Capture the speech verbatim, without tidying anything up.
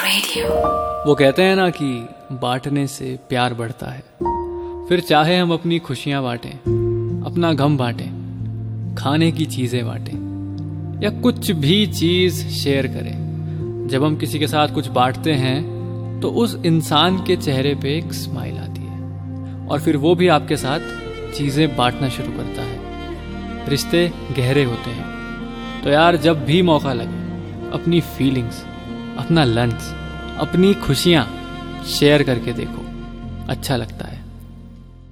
वो कहते हैं ना कि बांटने से प्यार बढ़ता है। फिर चाहे हम अपनी खुशियां बांटें, अपना गम बांटें, खाने की चीजें बांटें या कुछ भी चीज शेयर करें, जब हम किसी के साथ कुछ बांटते हैं तो उस इंसान के चेहरे पे एक स्माइल आती है और फिर वो भी आपके साथ चीजें बांटना शुरू करता है। रिश्ते गहरे होते हैं। तो यार, जब भी मौका लगे अपनी फीलिंग्स, अपना लंच, अपनी खुशियां शेयर करके देखो, अच्छा लगता है।